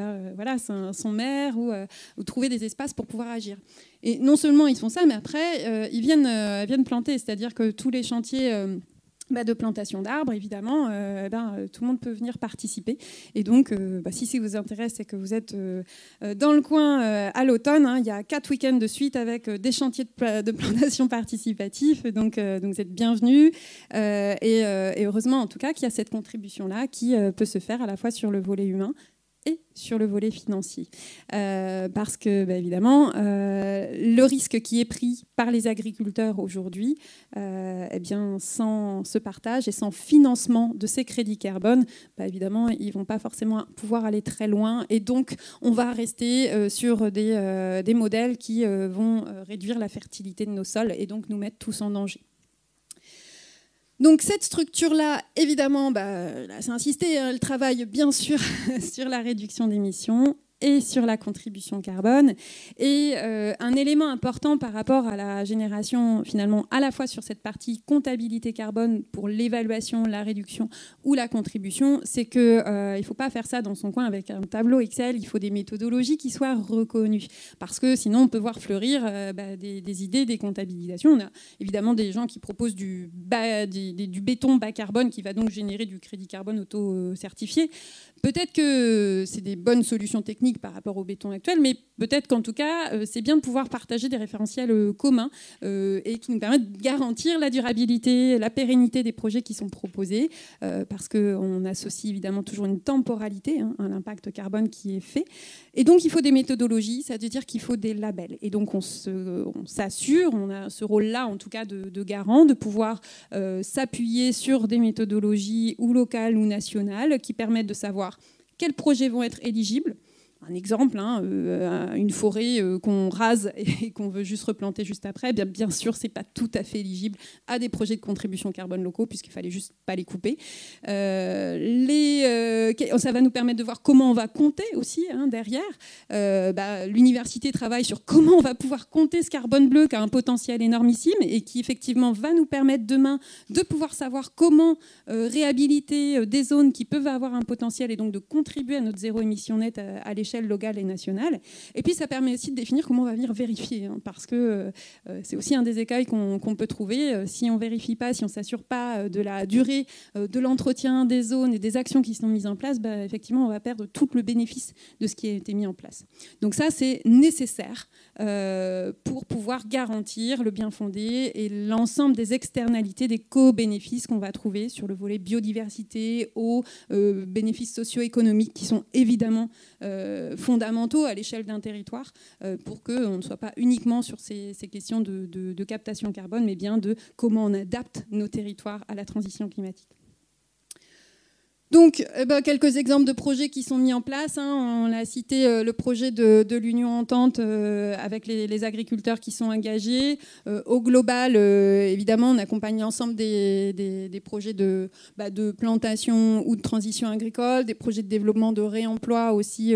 son maire ou trouver des espaces pour pouvoir agir. Et non seulement ils font ça, mais après, ils viennent planter. C'est-à-dire que tous les chantiers de plantation d'arbres, évidemment, tout le monde peut venir participer. Et donc, si ça vous intéresse et que vous êtes dans le coin à l'automne, il y a 4 week-ends de suite avec des chantiers de plantation participatifs. Donc vous êtes bienvenus. Et heureusement, en tout cas, qu'il y a cette contribution-là qui peut se faire à la fois sur le volet humain et sur le volet financier. Parce que, évidemment, le risque qui est pris par les agriculteurs aujourd'hui, sans ce partage et sans financement de ces crédits carbone, évidemment, ils ne vont pas forcément pouvoir aller très loin. Et donc, on va rester sur des modèles qui vont réduire la fertilité de nos sols et donc nous mettre tous en danger. Donc cette structure-là, évidemment, c'est insisté, elle travaille bien sûr sur la réduction d'émissions et sur la contribution carbone. Et un élément important par rapport à la génération, finalement, à la fois sur cette partie comptabilité carbone pour l'évaluation, la réduction ou la contribution, c'est qu'il ne faut pas faire ça dans son coin avec un tableau Excel, il faut des méthodologies qui soient reconnues. Parce que sinon, on peut voir fleurir des idées, des comptabilisations. On a évidemment des gens qui proposent du béton bas carbone qui va donc générer du crédit carbone auto-certifié. Peut-être que c'est des bonnes solutions techniques économique par rapport au béton actuel, mais peut-être qu'en tout cas, c'est bien de pouvoir partager des référentiels communs et qui nous permettent de garantir la durabilité, la pérennité des projets qui sont proposés, parce qu'on associe évidemment toujours une temporalité à l'impact carbone qui est fait. Et donc, il faut des méthodologies, ça veut dire qu'il faut des labels. Et donc, on s'assure, on a ce rôle-là, en tout cas, de garant, de pouvoir s'appuyer sur des méthodologies ou locales ou nationales qui permettent de savoir quels projets vont être éligibles. Un exemple, une forêt qu'on rase et qu'on veut juste replanter juste après, bien sûr, ce n'est pas tout à fait éligible à des projets de contribution carbone locaux, puisqu'il fallait juste pas les couper. Ça va nous permettre de voir comment on va compter aussi derrière. L'université travaille sur comment on va pouvoir compter ce carbone bleu qui a un potentiel énormissime et qui effectivement va nous permettre demain de pouvoir savoir comment réhabiliter des zones qui peuvent avoir un potentiel et donc de contribuer à notre zéro émission nette à l'échelle locale et nationale. Et puis ça permet aussi de définir comment on va venir vérifier, parce que c'est aussi un des écueils qu'on peut trouver. Si on ne vérifie pas, si on ne s'assure pas de la durée de l'entretien des zones et des actions qui sont mises en place, effectivement on va perdre tout le bénéfice de ce qui a été mis en place. Donc ça c'est nécessaire pour pouvoir garantir le bien fondé et l'ensemble des externalités, des co-bénéfices qu'on va trouver sur le volet biodiversité, eau, bénéfices socio-économiques qui sont évidemment fondamentaux à l'échelle d'un territoire pour qu'on ne soit pas uniquement sur ces questions de captation carbone, mais bien de comment on adapte nos territoires à la transition climatique. Donc, quelques exemples de projets qui sont mis en place. On a cité le projet de l'Union Entente avec les agriculteurs qui sont engagés. Au global, évidemment, on accompagne l'ensemble des projets de plantation ou de transition agricole, des projets de développement de réemploi aussi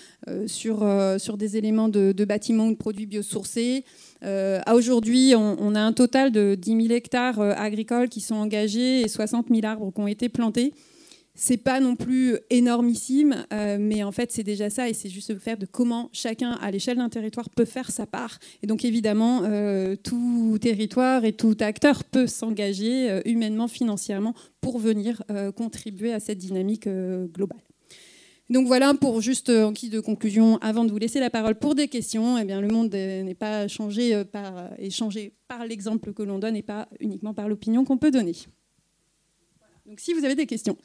sur des éléments de bâtiments ou de produits biosourcés. Aujourd'hui, on a un total de 10 000 hectares agricoles qui sont engagés et 60 000 arbres qui ont été plantés. C'est pas non plus énormissime, mais en fait c'est déjà ça et c'est juste le fait de comment chacun à l'échelle d'un territoire peut faire sa part. Et donc évidemment, tout territoire et tout acteur peut s'engager humainement, financièrement pour venir contribuer à cette dynamique globale. Donc voilà, pour juste en guise de conclusion, avant de vous laisser la parole pour des questions, eh bien, le monde n'est pas changé par l'exemple que l'on donne et pas uniquement par l'opinion qu'on peut donner. Donc si vous avez des questions.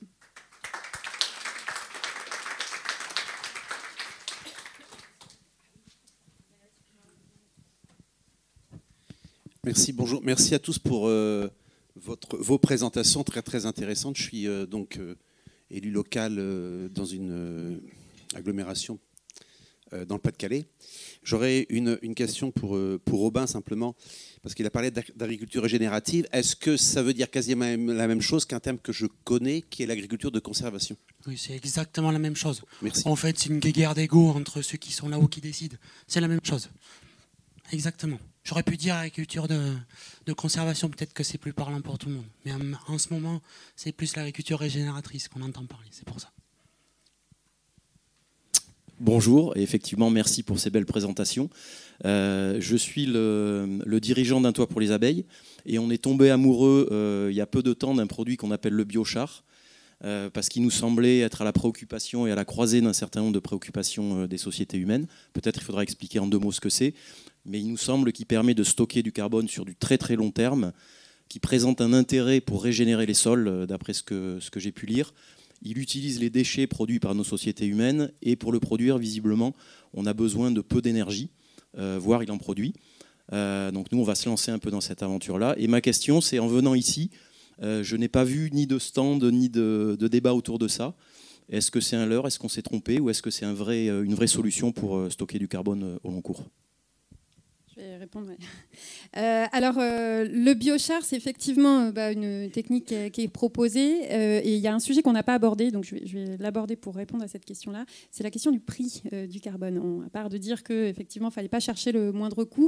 Merci, bonjour. Merci à tous pour vos présentations très, très intéressantes. Je suis élu local dans une agglomération dans le Pas-de-Calais. J'aurais une question pour Aubin, simplement, parce qu'il a parlé d'agriculture régénérative. Est-ce que ça veut dire quasiment la même chose qu'un terme que je connais, qui est l'agriculture de conservation ? Oui, c'est exactement la même chose. Merci. En fait, c'est une guerre d'ego entre ceux qui sont là-haut qui décident. C'est la même chose. Exactement. J'aurais pu dire agriculture de conservation, peut-être que c'est plus parlant pour tout le monde. Mais en ce moment, c'est plus l'agriculture régénératrice qu'on entend parler, c'est pour ça. Bonjour, et effectivement, merci pour ces belles présentations. Je suis le dirigeant d'un toit pour les abeilles, et on est tombé amoureux il y a peu de temps d'un produit qu'on appelle le biochar, parce qu'il nous semblait être à la préoccupation et à la croisée d'un certain nombre de préoccupations des sociétés humaines. Peut-être il faudra expliquer en 2 mots ce que c'est. Mais il nous semble qu'il permet de stocker du carbone sur du très très long terme, qui présente un intérêt pour régénérer les sols, d'après ce que j'ai pu lire. Il utilise les déchets produits par nos sociétés humaines, et pour le produire, visiblement, on a besoin de peu d'énergie, voire il en produit. Donc nous, on va se lancer un peu dans cette aventure-là. Et ma question, c'est en venant ici, je n'ai pas vu ni de stand, ni de débat autour de ça. Est-ce que c'est un leurre ? Est-ce qu'on s'est trompé ? Ou est-ce que c'est une vraie solution pour stocker du carbone au long cours ? Je vais répondre. Alors, le biochar, c'est effectivement une technique qui est proposée. Et il y a un sujet qu'on n'a pas abordé, donc je vais l'aborder pour répondre à cette question-là. C'est la question du prix du carbone. À part de dire qu'effectivement, il ne fallait pas chercher le moindre coût,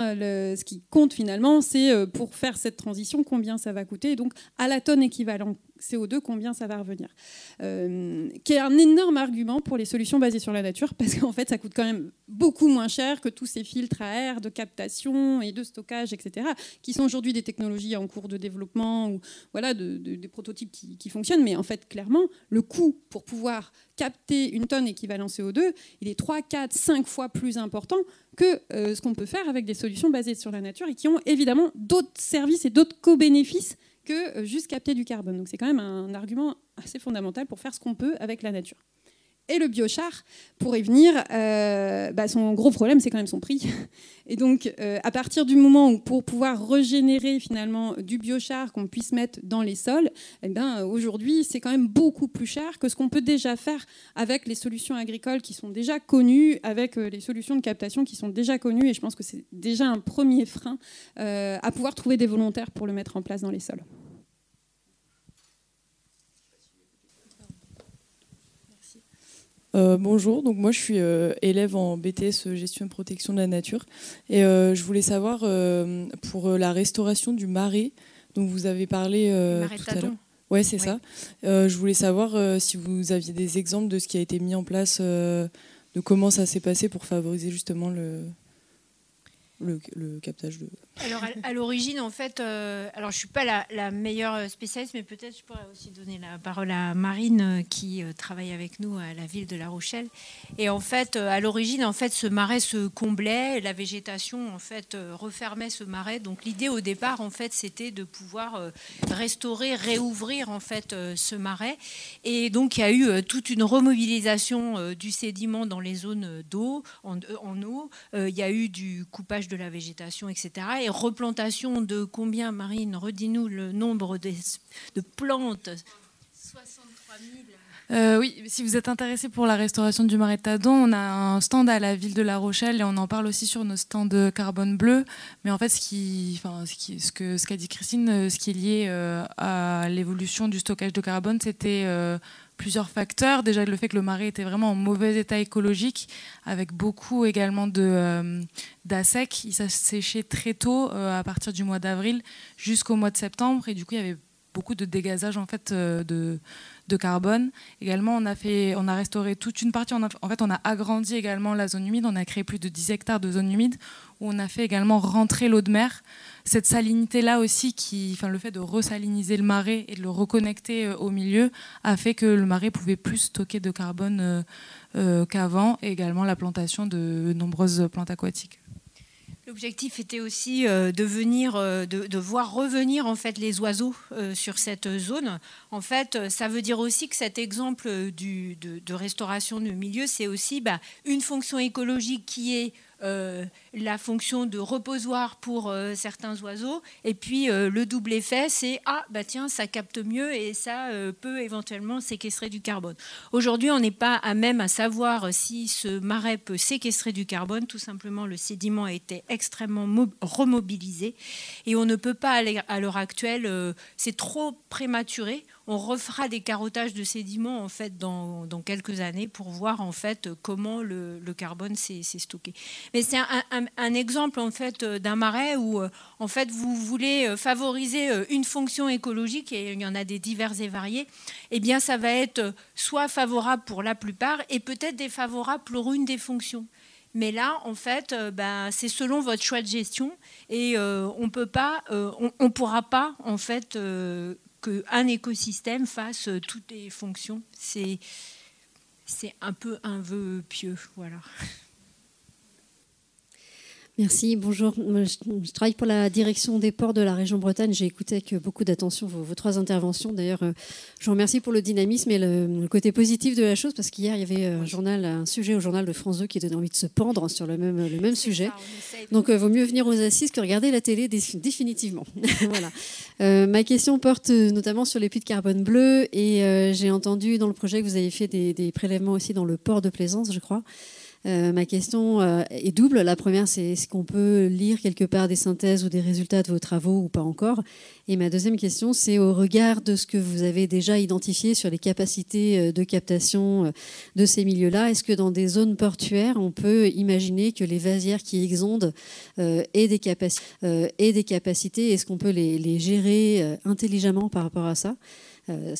ce qui compte finalement, c'est pour faire cette transition, combien ça va coûter. Donc, à la tonne équivalent CO2, combien ça va revenir. Qui est un énorme argument pour les solutions basées sur la nature, parce qu'en fait, ça coûte quand même beaucoup moins cher que tous ces filtres à air de captation et de stockage, etc., qui sont aujourd'hui des technologies en cours de développement ou voilà, des prototypes qui fonctionnent. Mais en fait, clairement, le coût pour pouvoir capter une tonne équivalent CO2, il est 3, 4, 5 fois plus important que ce qu'on peut faire avec des solutions basées sur la nature et qui ont évidemment d'autres services et d'autres co-bénéfices que juste capter du carbone. Donc c'est quand même un argument assez fondamental pour faire ce qu'on peut avec la nature. Et le biochar, pour y venir, son gros problème, c'est quand même son prix. Et donc, à partir du moment où, pour pouvoir régénérer finalement du biochar qu'on puisse mettre dans les sols, aujourd'hui, c'est quand même beaucoup plus cher que ce qu'on peut déjà faire avec les solutions agricoles qui sont déjà connues, avec les solutions de captation qui sont déjà connues. Et je pense que c'est déjà un premier frein à pouvoir trouver des volontaires pour le mettre en place dans les sols. Bonjour, donc moi je suis élève en BTS gestion et protection de la nature et je voulais savoir pour la restauration du marais dont vous avez parlé tout à l'heure. Ouais, c'est ça. Je voulais savoir si vous aviez des exemples de ce qui a été mis en place, de comment ça s'est passé pour favoriser justement le captage de... Alors à l'origine, en fait, alors je suis pas la meilleure spécialiste, mais peut-être je pourrais aussi donner la parole à Marine qui travaille avec nous à la ville de La Rochelle. Et en fait, à l'origine, en fait, ce marais se comblait, la végétation en fait refermait ce marais. Donc l'idée au départ, en fait, c'était de pouvoir restaurer, réouvrir en fait ce marais. Et donc il y a eu toute une remobilisation du sédiment dans les zones d'eau, en eau. Il y a eu du coupage de la végétation, etc. Et replantation de combien, Marine? Redis-nous le nombre de plantes. 63 000. Oui, si vous êtes intéressé pour la restauration du marais de Tadon, on a un stand à la ville de La Rochelle et on en parle aussi sur nos stands de carbone bleu. Mais en fait, ce qu'a dit Christine, ce qui est lié à l'évolution du stockage de carbone, c'était plusieurs facteurs. Déjà, le fait que le marais était vraiment en mauvais état écologique, avec beaucoup également d'assec. Il s'est séché très tôt, à partir du mois d'avril jusqu'au mois de septembre. Et du coup, il y avait beaucoup de dégazage en fait, de carbone. Également, on a restauré toute une partie. On a agrandi également la zone humide. On a créé plus de 10 hectares de zone humide où on a fait également rentrer l'eau de mer. Cette salinité-là aussi, le fait de resaliniser le marais et de le reconnecter au milieu, a fait que le marais pouvait plus stocker de carbone qu'avant, et également la plantation de nombreuses plantes aquatiques. L'objectif était aussi de voir revenir en fait les oiseaux sur cette zone. En fait, ça veut dire aussi que cet exemple de restauration de milieu, c'est aussi une fonction écologique qui est la fonction de reposoir pour certains oiseaux, et puis le double effet, c'est tiens, ça capte mieux et ça peut éventuellement séquestrer du carbone. Aujourd'hui, on n'est pas à même à savoir si ce marais peut séquestrer du carbone. Tout simplement, le sédiment a été extrêmement remobilisé et on ne peut pas à l'heure actuelle, c'est trop prématuré. On refera des carottages de sédiments en fait dans quelques années pour voir en fait comment le carbone s'est stocké. Mais c'est un exemple en fait d'un marais où en fait vous voulez favoriser une fonction écologique, et il y en a des diverses et variées. Eh bien, ça va être soit favorable pour la plupart et peut-être défavorable pour une des fonctions. Mais là, en fait, c'est selon votre choix de gestion, et on pourra pas en fait qu'un écosystème fasse toutes les fonctions. C'est un peu un vœu pieux, voilà. Merci, bonjour. Je travaille pour la direction des ports de la région Bretagne. J'ai écouté avec beaucoup d'attention vos 3 interventions. D'ailleurs, je vous remercie pour le dynamisme et le côté positif de la chose, parce qu'hier, il y avait un sujet au journal de France 2 qui donnait envie de se pendre sur le même sujet. Donc, vaut mieux venir aux assises que regarder la télé définitivement. Voilà. Ma question porte notamment sur les puits de carbone bleu, et j'ai entendu dans le projet que vous avez fait des prélèvements aussi dans le port de Plaisance, je crois. Ma question est double. La première, c'est est-ce qu'on peut lire quelque part des synthèses ou des résultats de vos travaux ou pas encore? Et ma deuxième question, c'est au regard de ce que vous avez déjà identifié sur les capacités de captation de ces milieux-là, est-ce que dans des zones portuaires, on peut imaginer que les vasières qui exondent aient des capacités? Est-ce qu'on peut les gérer intelligemment par rapport à ça?